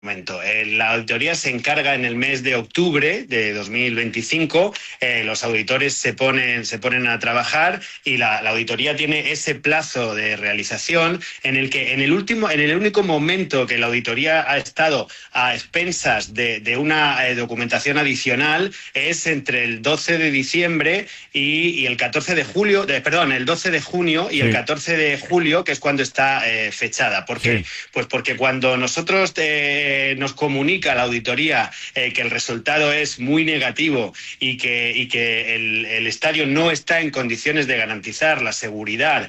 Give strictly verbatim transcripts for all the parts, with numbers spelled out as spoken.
momento. Eh, la auditoría se encarga en el mes de octubre de dos mil veinticinco, eh, los auditores se ponen, se ponen a trabajar y la, la auditoría tiene ese plazo de realización en el que en el último, en el único momento que la auditoría ha estado a expensas de, de una eh, documentación adicional es entre el doce de diciembre y, y el catorce de julio, de, perdón, el doce de junio y sí. el catorce de julio, que es cuando está eh, fechada. ¿Por qué? Sí. Pues porque cuando nosotros eh, nos comunica la auditoría eh, que el resultado es muy negativo y que, y que el, el estadio no está en condiciones de garantizar la seguridad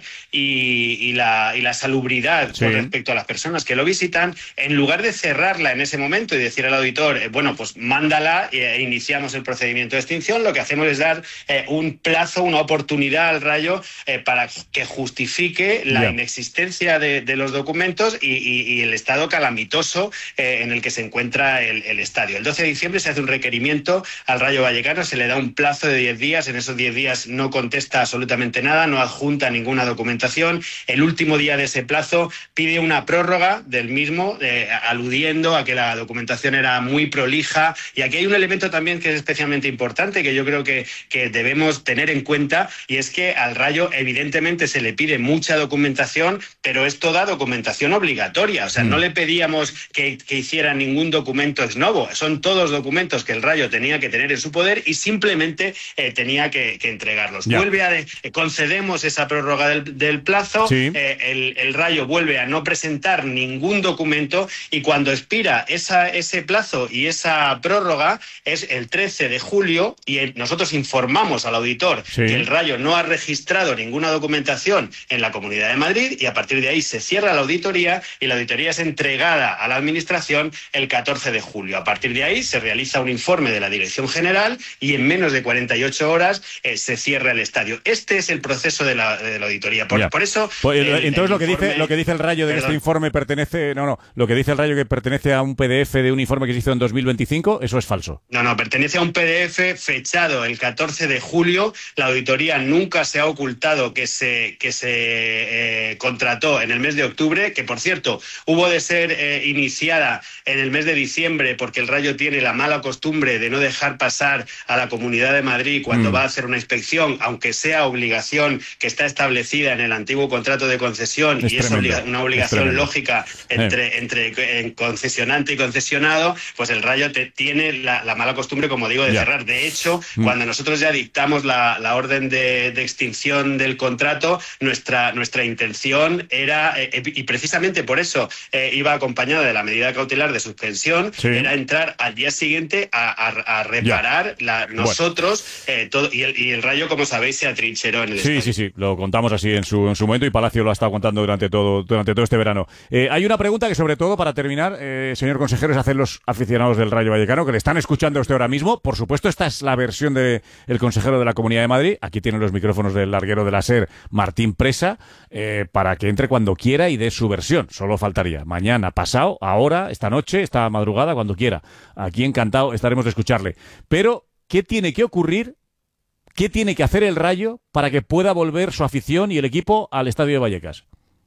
y, y, la, y la salubridad sí. con respecto a las personas que lo visitan, en lugar de cerrarla en ese momento y decir al auditor, eh, bueno, pues mándala e iniciamos el procedimiento de extinción, lo que hacemos es dar eh, un plazo, una oportunidad al Rayo eh, para que justifique la yeah. inexistencia de, de los documentos y, y, y el estado calamitoso eh, en el que se encuentra el, el estadio. El doce de diciembre se hace un requerimiento al Rayo Vallecano, se le da un plazo de diez días, en esos diez días no contesta absolutamente nada, no adjunta ninguna documentación. El último día de ese plazo pide una prórroga del mismo, eh, aludiendo a que la documentación era muy prolija. Y aquí hay un elemento también que es especialmente importante, que yo creo que, que debemos tener en cuenta, y es que al Rayo evidentemente se le pide mucha documentación, pero es toda documentación obligatoria. O sea, mm. no le pedíamos que, que hiciera ningún documento ex novo, son todos documentos que el Rayo tenía que tener en su poder y simplemente eh, tenía que, que entregarlos. Ya. Vuelve a de, eh, concedemos esa prórroga del, del plazo, sí. eh, el, el Rayo vuelve a no presentar ningún documento y cuando expira esa, ese plazo y esa prórroga es el trece de julio y el, nosotros informamos al auditor sí. que el Rayo no ha registrado ninguna documentación en la Comunidad de Madrid y a partir de ahí se cierra la auditoría y la auditoría es entregada a la administración el catorce de julio. A partir de ahí se realiza un informe de la Dirección General y en menos de cuarenta y ocho horas eh, se cierra el estadio. Este es el proceso de la, de la auditoría. Por, por eso... Pues, el, entonces el lo que informe, dice lo que dice el Rayo de que este informe pertenece... No, no. Lo que dice el Rayo que pertenece a un P D F de un informe que se hizo en dos mil veinticinco, eso es falso. No, no. Pertenece a un P D F fechado el catorce de julio. La auditoría nunca se ha ocultado que se, que se eh, contrató en el mes de octubre, que por cierto hubo de ser eh, iniciada en el mes de diciembre porque el Rayo tiene la mala costumbre de no dejar pasar a la Comunidad de Madrid cuando mm. va a hacer una inspección, aunque sea obligación que está establecida en el antiguo contrato de concesión es y tremendo. es obliga una obligación es lógica entre, eh. entre eh, concesionante y concesionado, pues el Rayo te, tiene la, la mala costumbre, como digo, de ya. cerrar. De hecho, mm. cuando nosotros ya dictamos la, la orden de, de extinción del contrato, nuestra, nuestra intención era, eh, y precisamente por eso eh, iba acompañada de la medida cautelar de suspensión, sí. era entrar al día siguiente a, a, a reparar la, nosotros bueno. eh, todo, y, el, y el Rayo, como sabéis, se atrincheró en el Sí, estadio. sí, sí, lo contamos así en su, en su momento y Palacio lo ha estado contando durante todo, durante todo este verano. Eh, hay una pregunta que, sobre todo, para terminar, eh, señor consejero, es hacer los aficionados del Rayo Vallecano que le están escuchando a usted ahora mismo. Por supuesto, esta es la versión del de consejero de la Comunidad de Madrid. Aquí tienen los micrófonos del larguero de la SER, Martín Presa, eh, para que entre cuando quiera y dé su versión. Solo faltaría. Mañana, pasado, ahora, esta noche, esta madrugada, cuando quiera. Aquí encantado estaremos de escucharle. Pero, ¿qué tiene que ocurrir? ¿Qué tiene que hacer el Rayo para que pueda volver su afición y el equipo al Estadio de Vallecas?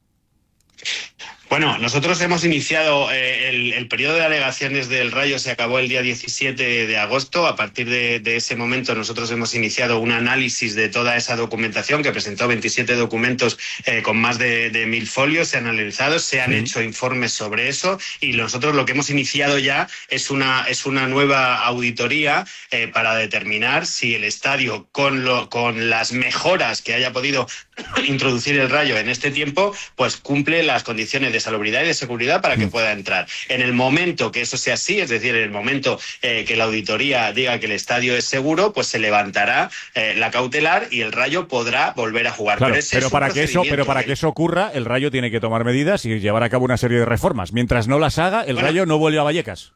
Bueno, nosotros hemos iniciado eh, el, el periodo de alegaciones del Rayo, se acabó el día diecisiete de agosto. A partir de, de ese momento nosotros hemos iniciado un análisis de toda esa documentación que presentó veintisiete documentos eh, con más de, de mil folios, se han analizado, se han sí. hecho informes sobre eso y nosotros lo que hemos iniciado ya es una, es una nueva auditoría eh, para determinar si el estadio, con, lo, con las mejoras que haya podido introducir el Rayo en este tiempo, pues cumple las condiciones de salubridad y de seguridad para que pueda entrar. En el momento que eso sea así, es decir, en el momento eh, que la auditoría diga que el estadio es seguro, pues se levantará eh, la cautelar y el Rayo podrá volver a jugar. Claro, pero pero para que eso, pero para que eso ocurra, el Rayo tiene que tomar medidas y llevar a cabo una serie de reformas. Mientras no las haga, el bueno, Rayo no vuelve a Vallecas.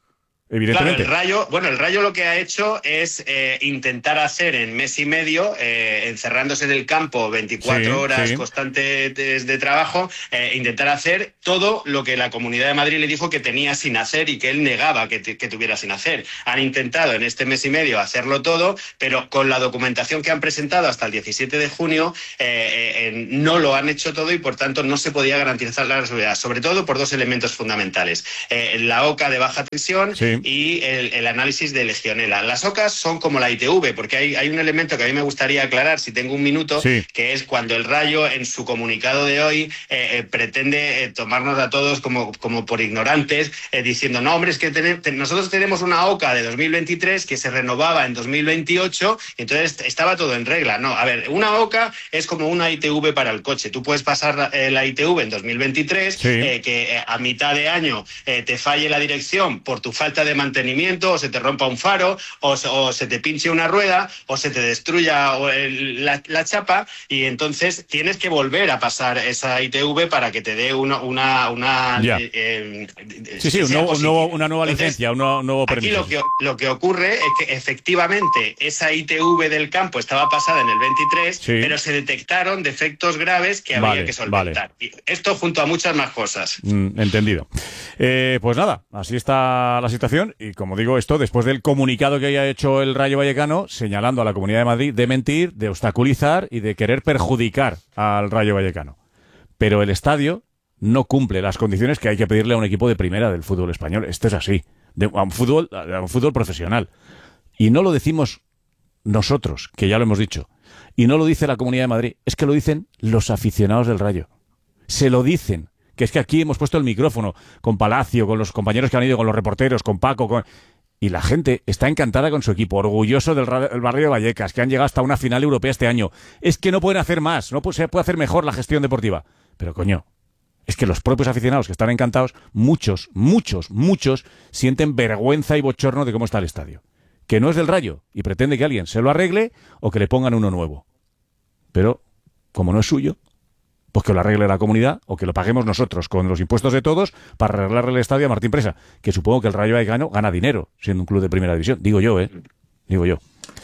evidentemente. Claro, el Rayo, bueno, el Rayo lo que ha hecho es eh, intentar hacer en mes y medio, eh, encerrándose en el campo veinticuatro sí, horas sí. constantes de, de trabajo, eh, intentar hacer todo lo que la Comunidad de Madrid le dijo que tenía sin hacer y que él negaba que, que tuviera sin hacer. Han intentado en este mes y medio hacerlo todo, pero con la documentación que han presentado hasta el diecisiete de junio eh, eh, no lo han hecho todo y por tanto no se podía garantizar la seguridad, sobre todo por dos elementos fundamentales. Eh, la OCA de baja tensión Sí. y el, el análisis de Legionela. Las OCAs son como la I T V, porque hay, hay un elemento que a mí me gustaría aclarar, si tengo un minuto, sí. que es cuando el Rayo, en su comunicado de hoy, eh, eh, pretende eh, tomarnos a todos como, como por ignorantes, eh, diciendo, no, hombre, es que ten, ten, nosotros tenemos una OCA de dos mil veintitrés que se renovaba en dos mil veintiocho, y entonces estaba todo en regla. No, a ver, una OCA es como una I T V para el coche. Tú puedes pasar eh, la I T V en dos mil veintitrés, sí. eh, que eh, a mitad de año eh, te falle la dirección por tu falta de mantenimiento, o se te rompa un faro, o, o se te pinche una rueda, o se te destruya el, la, la chapa, y entonces tienes que volver a pasar esa I T V para que te dé una... una, una eh, eh, sí, sí, un nuevo, un nuevo, una nueva entonces, licencia, un nuevo, nuevo permiso. Aquí lo que, lo que ocurre es que efectivamente esa I T V del campo estaba pasada en el veintitrés, sí. pero se detectaron defectos graves que había vale, que solventar. Vale. Esto junto a muchas más cosas. Mm, entendido. Eh, pues nada, así está la situación y como digo esto, después del comunicado que haya hecho el Rayo Vallecano señalando a la Comunidad de Madrid de mentir, de obstaculizar y de querer perjudicar al Rayo Vallecano. Pero el estadio no cumple las condiciones que hay que pedirle a un equipo de primera del fútbol español. Esto es así, de, a, un fútbol, a un fútbol profesional. Y no lo decimos nosotros, que ya lo hemos dicho, y no lo dice la Comunidad de Madrid, es que lo dicen los aficionados del Rayo. Se lo dicen. Que es que aquí hemos puesto el micrófono con Palacio, con los compañeros que han ido, con los reporteros, con Paco, con... y la gente está encantada con su equipo, orgulloso del, del barrio de Vallecas, que han llegado hasta una final europea este año. Es que no pueden hacer más, no se puede hacer mejor la gestión deportiva. Pero coño, es que los propios aficionados que están encantados, muchos, muchos, muchos, sienten vergüenza y bochorno de cómo está el estadio. Que no es del Rayo y pretende que alguien se lo arregle o que le pongan uno nuevo. Pero, como no es suyo, pues que lo arregle la comunidad o que lo paguemos nosotros con los impuestos de todos para arreglarle el estadio a Martín Presa, que supongo que el Rayo Vallecano gana dinero siendo un club de primera división, digo yo, ¿eh? Digo yo.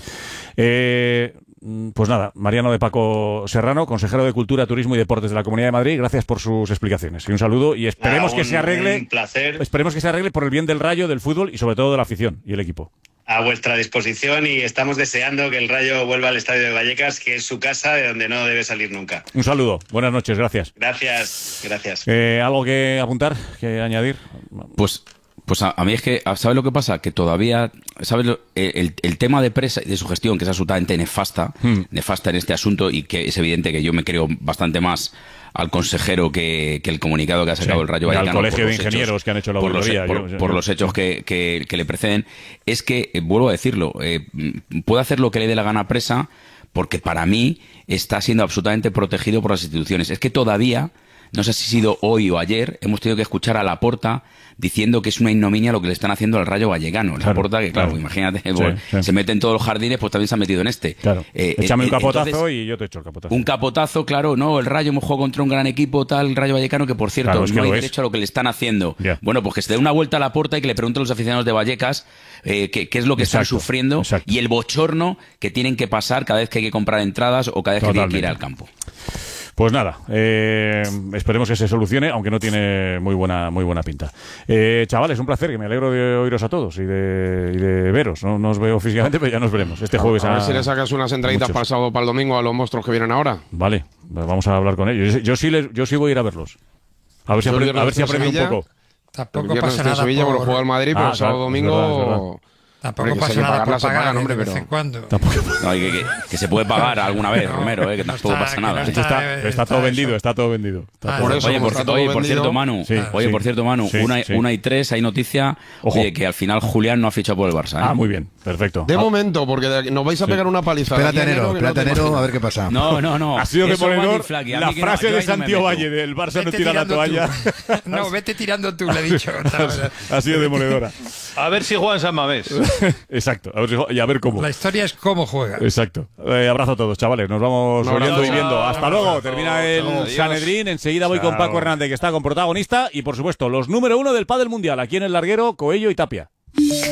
Eh, pues nada, Mariano de Paco Serrano, consejero de Cultura, Turismo y Deportes de la Comunidad de Madrid, gracias por sus explicaciones y un saludo y esperemos ah, un, que se arregle, un placer. Esperemos que se arregle por el bien del Rayo, del fútbol y sobre todo de la afición y el equipo. A vuestra disposición y estamos deseando que el Rayo vuelva al Estadio de Vallecas, que es su casa, de donde no debe salir nunca. Un saludo, buenas noches, gracias. Gracias, gracias. Eh, ¿Algo que apuntar, que añadir? Pues, pues a, a mí es que, ¿sabes lo que pasa? Que todavía, ¿sabes? Lo, el, el tema de Presa y de su gestión, que es absolutamente nefasta, hmm. nefasta en este asunto y que es evidente que yo me creo bastante más al consejero que, que el comunicado que ha sacado sí, el Rayo Vallecano. Al colegio de ingenieros hechos, que han hecho la por los, auditoría. por, yo, yo, por yo, los hechos que, que, que le preceden, es que, eh, vuelvo a decirlo, eh, puede hacer lo que le dé la gana a Presa, porque para mí está siendo absolutamente protegido por las instituciones. Es que todavía, no sé si ha sido hoy o ayer, hemos tenido que escuchar a Laporta diciendo que es una ignominia lo que le están haciendo al Rayo Vallecano. Claro, Laporta, que claro, claro. imagínate, sí, bueno, sí. se mete en todos los jardines, pues también se ha metido en este. Claro. Eh, Échame eh, un capotazo entonces, y yo te echo el capotazo. Un capotazo, claro, no, el Rayo hemos jugado contra un gran equipo, tal, el Rayo Vallecano, que por cierto, claro, es que no hay derecho a lo que le están haciendo. Yeah. Bueno, pues que se dé una vuelta a Laporta y que le pregunte a los aficionados de Vallecas eh, qué, qué es lo que exacto, están sufriendo exacto. y el bochorno que tienen que pasar cada vez que hay que comprar entradas o cada vez Totalmente. que tienen que ir al campo. Pues nada, eh, esperemos que se solucione, aunque no tiene muy buena muy buena pinta. Eh, chavales, un placer, que me alegro de oíros a todos y de, y de veros. No nos veo físicamente, pero ya nos veremos. Este jueves a, a ver a, si le sacas unas entraditas para el sábado, para el domingo a los monstruos que vienen ahora. Vale, vamos a hablar con ellos. Yo, yo, sí, les, yo sí voy a ir a verlos. A ver si, aprend, a ver si aprendo un poco. Tampoco pasa nada Sevilla, por... por jugar al Madrid, pero ah, el sábado claro, domingo... es verdad, es verdad. Tampoco hombre, pasa nada por pagar, pagan, hombre, de vez pero... en cuando. No, que, que, que se puede pagar alguna vez, no, Romero, eh, que no tampoco está, pasa nada. No está, está, está, está todo vendido, eso. está todo vendido. Está ah, todo por eso, oye, por, está oye, todo por cierto, Manu, sí, oye, sí. por cierto, Manu, sí, una, sí. una y tres, hay noticia de que al final Julián no ha fichado por el Barça. ¿eh? Ah, muy bien, perfecto. De ah. momento, porque de, nos vais a pegar sí. una paliza. Espérate enero, espérate enero, a ver qué pasa. No, no, no. Ha sido demoledor la frase de Santiago Valle del Barça no tira la toalla. No, vete tirando tú, le he dicho. Ha sido demoledora. A ver si juegan San Mamés. Exacto, a ver si, y a ver cómo. La historia es cómo juega. Exacto. Eh, abrazo a todos, chavales. Nos vamos no, oyendo no, y viendo. Hasta no, luego. Termina el Adiós. Sanedrín. Enseguida voy Chao. con Paco Hernández, que está con protagonista. Y por supuesto, los número uno del pádel mundial. Aquí en el larguero, Coello y Tapia.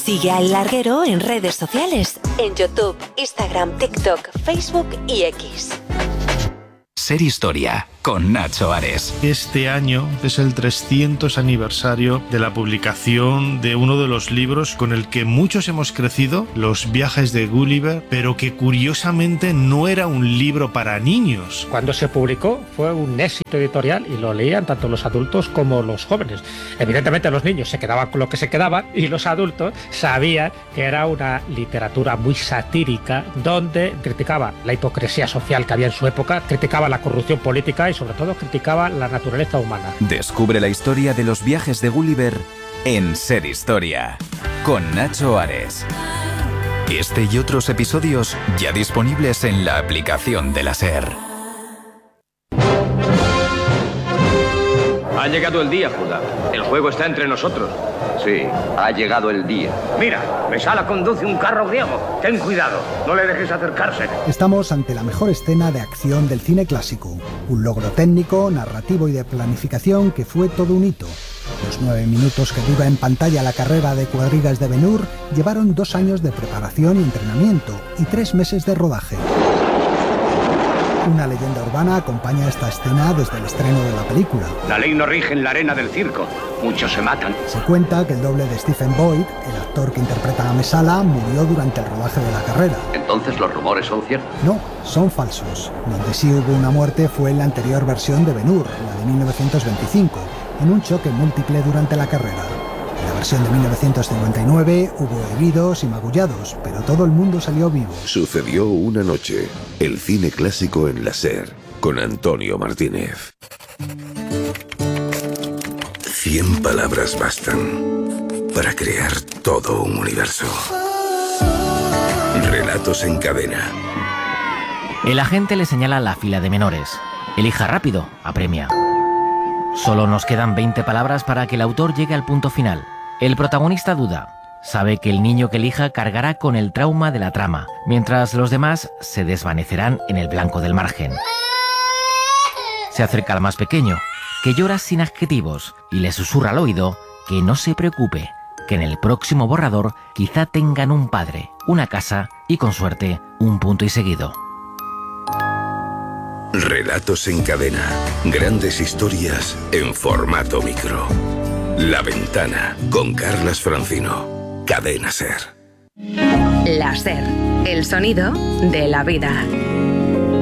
Sigue a El Larguero en redes sociales, en YouTube, Instagram, TikTok, Facebook y X. Ser Historia, con Nacho Ares. Este año es el trescientos aniversario de la publicación de uno de los libros con el que muchos hemos crecido, Los viajes de Gulliver, pero que curiosamente no era un libro para niños. Cuando se publicó fue un éxito editorial y lo leían tanto los adultos como los jóvenes. Evidentemente los niños se quedaban con lo que se quedaban y los adultos sabían que era una literatura muy satírica donde criticaba la hipocresía social que había en su época, criticaba la corrupción política y sobre todo criticaba la naturaleza humana. Descubre la historia de los viajes de Gulliver en Ser Historia, con Nacho Ares. Este y otros episodios ya disponibles en la aplicación de la SER. Ha llegado el día, Judá. El juego está entre nosotros. Sí, ha llegado el día. Mira, Mesala conduce un carro griego. Ten cuidado, no le dejes acercarse. Estamos ante la mejor escena de acción del cine clásico. Un logro técnico, narrativo y de planificación que fue todo un hito. Los nueve minutos que dura en pantalla la carrera de cuadrigas de Ben-Hur llevaron dos años de preparación y entrenamiento y tres meses de rodaje. Una leyenda urbana acompaña esta escena desde el estreno de la película. La ley no rige en la arena del circo. Muchos se matan. Se cuenta que el doble de Stephen Boyd, el actor que interpreta a Mesala, murió durante el rodaje de la carrera. ¿Entonces los rumores son ciertos? No, son falsos. Donde sí hubo una muerte fue en la anterior versión de Ben-Hur, la de mil novecientos veinticinco, en un choque múltiple durante la carrera. En la versión de mil novecientos cincuenta y nueve hubo heridos y magullados, pero todo el mundo salió vivo. Sucedió una noche, el cine clásico en la SER, con Antonio Martínez. Cien palabras bastan para crear todo un universo. Relatos en cadena. El agente le señala la fila de menores. Elija rápido, apremia. Solo nos quedan veinte palabras para que el autor llegue al punto final. El protagonista duda. Sabe que el niño que elija cargará con el trauma de la trama, mientras los demás se desvanecerán en el blanco del margen. Se acerca al más pequeño, que llora sin adjetivos, y le susurra al oído que no se preocupe, que en el próximo borrador quizá tengan un padre, una casa y, con suerte, un punto y seguido. Relatos en cadena. Grandes historias en formato micro. La Ventana, con Carlas Francino. Cadena SER. La SER, el sonido de la vida.